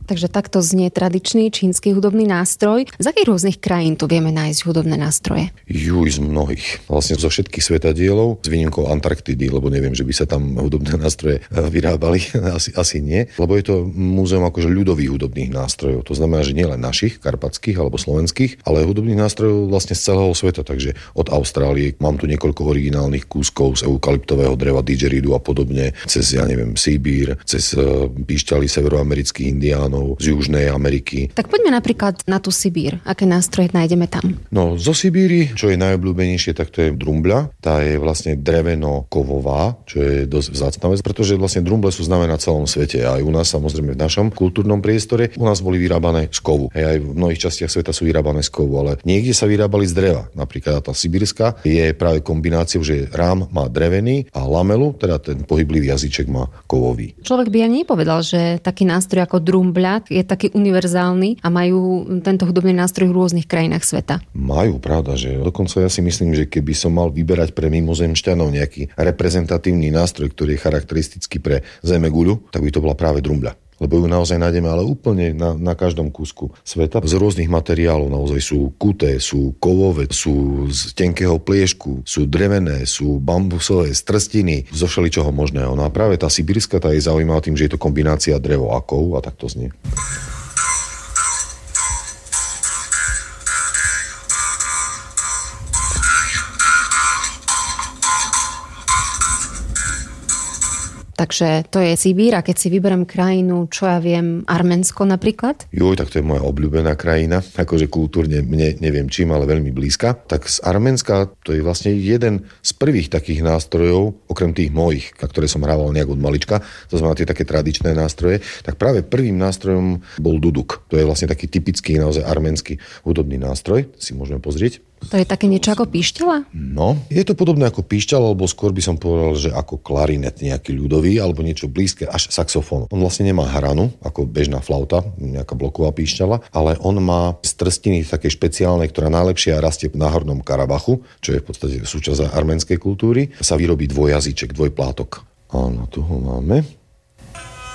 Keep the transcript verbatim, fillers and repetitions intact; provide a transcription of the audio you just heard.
Takže takto znie tradičný čínsky hudobný nástroj. Z akých rôznych krajín tu vieme nájsť hudobné nástroje? Juj, z mnohých. Vlastne zo všetkých svetadielov, s výnimkou Antarktidy, lebo neviem, že by sa tam hudobné nástroje vyrábali. Asi, asi nie. Lebo je to múzeum akože ľudových hudobných nástrojov. To znamená, že nielen našich, karpatských alebo slovenských, ale hudobných nástrojov vlastne z celého sveta. Takže od Austrálie mám tu niekoľko originálnych kúskov z eukalyptového dreva, didgeridu a podobne, cez, ja neviem, Sibír, cez píšťaly severoamerických indiánov, z Južnej Ameriky. Tak poďme napríklad na tú Sibír. Aké nástroje nájdeme tam? No, zo Sibíry, čo je najobľúbenejšie, tak to je drumbľa. Tá je vlastne dreveno-kovová, čo je dosť vzácna vec, pretože vlastne drumble sú známe na celom svete. Aj u nás, samozrejme v našom kultúrnom priestore, u nás boli vyrábané z kovu. Hej, aj v mnohých častiach sveta sú vyrábané z kovu, ale niekde sa vyrábali z dreva. Napríklad tá sibírska je práve kombináciou, že rám má drevený a lamelu, teda ten pohyblivý jazyček má kovový. Človek by ani nepovedal, že taký nástroj ako drumbľa je taký univerzálny a majú tento hudobný nástroj v rôznych krajinách sveta. Majú, pravda, že dokonca ja si myslím, že keby som mal vyberať pre mimozemšťanov nejaký reprezentatívny nástroj, ktorý je charakteristický pre zemeguľu, tak by to bola práve drumbľa. Lebo ju naozaj nájdeme, ale úplne na, na každom kúsku sveta. Z rôznych materiálov naozaj sú kuté, sú kovové, sú z tenkého pliešku, sú drevené, sú bambusové, z trstiny, zo všeličoho možného. No a práve tá sibírska, tá je zaujímavá tým, že je to kombinácia drevo a kov a tak to znie. Takže to je Sibír a keď si vyberiem krajinu, čo ja viem, Arménsko napríklad? Joj, tak to je moja obľúbená krajina, akože kultúrne mne neviem čím, ale veľmi blízka. Tak z Arménska to je vlastne jeden z prvých takých nástrojov, okrem tých mojich, na ktoré som hrával nejak od malička, to znamená tie také tradičné nástroje, tak práve prvým nástrojom bol duduk. To je vlastne taký typický naozaj arménsky hudobný nástroj, si môžeme pozrieť. To je také niečo ako píšťala? No, je to podobné ako píšťala, alebo skôr by som povedal, že ako klarinet nejaký ľudový, alebo niečo blízke až saxofón. On vlastne nemá hranu, ako bežná flauta, nejaká bloková píšťala, ale on má z trstiny také špeciálne, ktorá najlepšie rastie na Hornom Karabachu, čo je v podstate súčasť arménskej kultúry, sa vyrobí dvojjazyček, dvojplátok. Áno, tu ho máme.